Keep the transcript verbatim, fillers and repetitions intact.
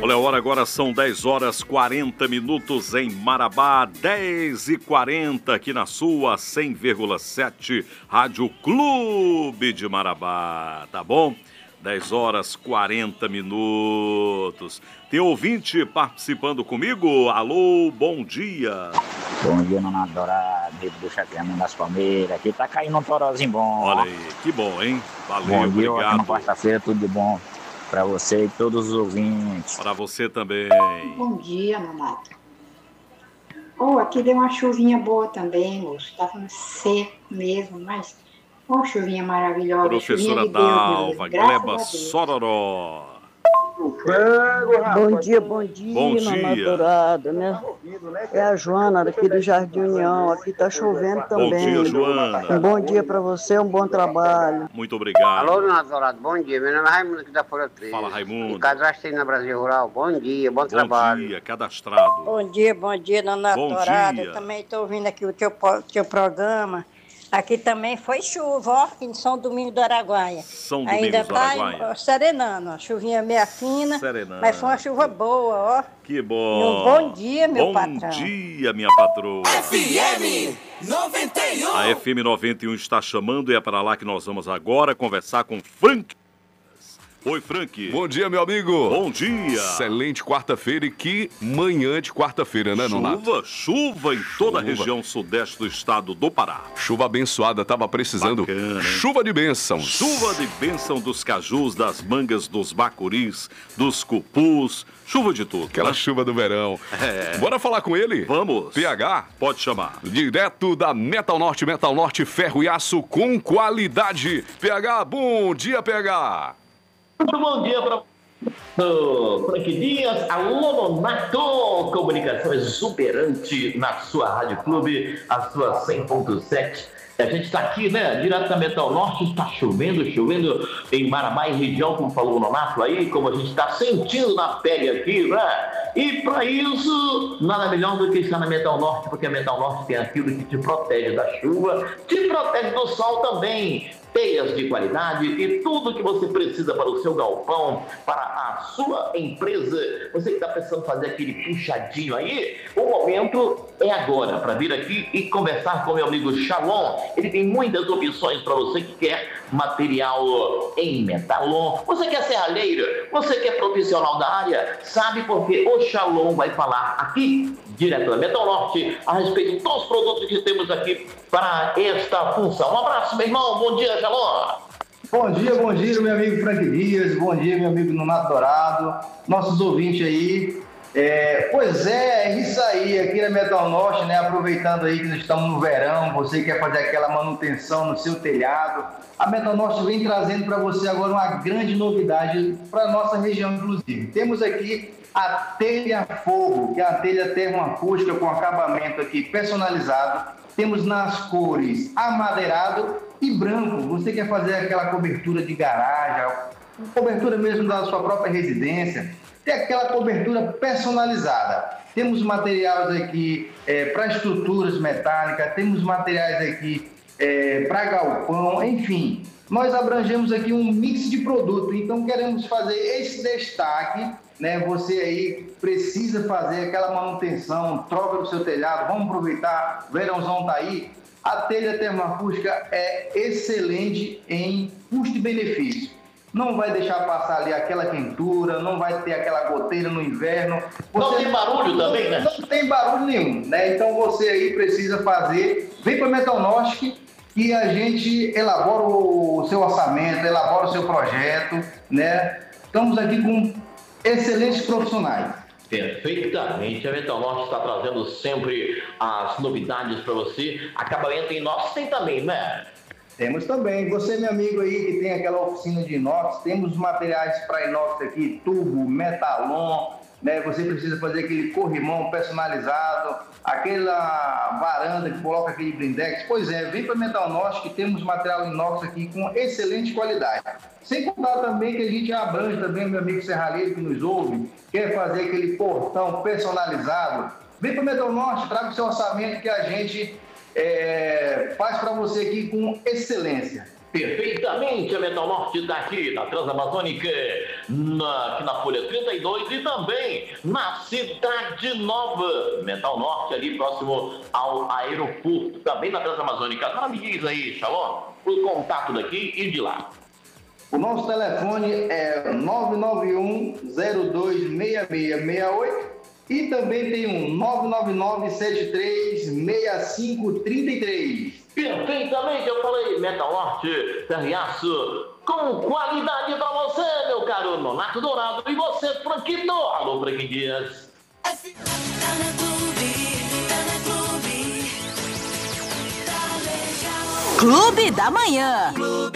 Olha a hora, agora são dez horas e quarenta minutos em Marabá, dez e quarenta aqui na sua cem vírgula sete Rádio Clube de Marabá, tá bom? dez horas e quarenta minutos. Tem ouvinte participando comigo? Alô, bom dia. Bom dia, Nonato Dourado, Rede do Chapeamento das Palmeiras. Aqui tá caindo um torozinho bom. Olha aí, que bom, hein? Valeu, bom dia, obrigado. Ótima quarta-feira, tudo de bom para você e todos os ouvintes. Para você também. Bom dia, Nonato. Oh, aqui deu uma chuvinha boa também, moço. Tava seco mesmo, mas uma chuvinha maravilhosa. Professora Dalva, Gleba Sororó. Bom dia, bom dia, Bom Nonato dia. Dourado, né? É a Joana daqui do Jardim União, aqui tá chovendo também. Bom dia, Joana. Um bom dia para você, um bom trabalho. Muito obrigado. Alô, Nonato Dourado, bom dia. Meu nome é Raimundo aqui da Folha três. Fala, Raimundo. E cadastrei na Brasil Rural. Bom dia, bom, Bom trabalho. dia, cadastrado. Bom dia, bom dia, Nonato Bom Dourado. dia. Eu também estou ouvindo aqui o teu, po- teu programa. Aqui também foi chuva, ó, aqui em São Domingos do Araguaia. São Ainda Domingos do tá Araguaia. ó, serenando, ó, chuvinha meia fina, Serenando. mas foi uma chuva boa, ó. Que E bom. um bom dia, meu bom patrão. Bom dia, minha patroa. F M noventa e um. A F M noventa e um está chamando e é para lá que nós vamos agora conversar com Frank. Oi, Frank. Bom dia, meu amigo. Bom dia. Excelente quarta-feira e que manhã de quarta-feira, né, Nonato? Chuva, chuva em toda a Chuva. região sudeste do estado do Pará. Chuva abençoada, tava precisando. Bacana, hein? Chuva de bênçãos. Chuva de bênção dos cajus, das mangas, dos bacuris, dos cupus, chuva de tudo. Aquela né? chuva do verão. É. Bora falar com ele? Vamos. P H? Pode chamar. Direto da Metal Norte, Metal Norte, ferro e aço com qualidade. P H, bom dia, P H. Muito bom dia para o Frank Dias, alô Nonato, comunicação exuberante na sua Rádio Clube, a sua cem ponto sete. A gente está aqui, né, direto da Metal Norte, está chovendo, chovendo em Marabá e região, como falou o Nonato aí, como a gente está sentindo na pele aqui, né? E para isso, nada melhor do que estar na Metal Norte, porque a Metal Norte tem aquilo que te protege da chuva, te protege do sol também. Teias de qualidade e tudo que você precisa para o seu galpão, para a sua empresa. Você que está pensando em fazer aquele puxadinho aí, o momento é agora para vir aqui e conversar com meu amigo Shalom. Ele tem muitas opções para você que quer material em metalon. Você quer serralheiro? Você que é profissional da área? Sabe porque o Shalom vai falar aqui, direto da Metal Norte, a respeito dos produtos que temos aqui para esta função. Um abraço, meu irmão. Bom dia, Shalom. Bom dia, bom dia, meu amigo Frank Dias. Bom dia, meu amigo Nonato Dourado. Nossos ouvintes aí. É, pois é, é isso aí. Aqui na Metal Norte, né? Aproveitando aí que nós estamos no verão, você quer fazer aquela manutenção no seu telhado. A Metal Norte vem trazendo para você agora uma grande novidade para a nossa região, inclusive. Temos aqui a telha fogo, que é a telha termoacústica com acabamento aqui personalizado. Temos nas cores amadeirado e branco. Você quer fazer aquela cobertura de garagem, cobertura mesmo da sua própria residência, tem aquela cobertura personalizada. Temos materiais aqui é, para estruturas metálicas, temos materiais aqui é, para galpão, enfim. Nós abrangemos aqui um mix de produto, então queremos fazer esse destaque, né? Você aí precisa fazer aquela manutenção, troca do seu telhado, vamos aproveitar, o verãozão tá aí. A telha termoacústica é excelente em custo e benefício. Não vai deixar passar ali aquela quentura, não vai ter aquela goteira no inverno. Você Não tem barulho também, né? Não tem barulho nenhum, né? Então você aí precisa fazer, vem para Metal Norte que a gente elabora o seu orçamento, elabora o seu projeto, né? Estamos aqui com excelentes profissionais. Perfeitamente. A Metal Norte está trazendo sempre as novidades para você. Acabamento em inox tem também, né? Temos também. Você, meu amigo aí, que tem aquela oficina de inox, temos materiais para inox aqui, tubo, metalon, né? Você precisa fazer aquele corrimão personalizado, aquela varanda que coloca aquele blindex. Pois é, vem para Metal Norte que temos material inox aqui com excelente qualidade. Sem contar também que a gente abrange também, meu amigo serralheiro que nos ouve, quer fazer aquele portão personalizado. Vem para Metal Norte, traga o seu orçamento que a gente é, faz para você aqui com excelência. Perfeitamente, a Metal Norte está aqui na Transamazônica, na, aqui na Folha trinta e dois e também na Cidade Nova. Metal Norte ali próximo ao aeroporto, também na Transamazônica. Agora me diz aí, Shalom, o contato daqui e de lá. O nosso telefone é nove nove um, zero dois, seis seis seis oito e também tem um nove nove nove, sete três, seis cinco três três. Perfeitamente, eu falei, Metal Norte, Ferriaço, com qualidade pra você, meu caro Nonato Dourado, e você, Franquito. Alô, Frank Dias. Clube da Manhã.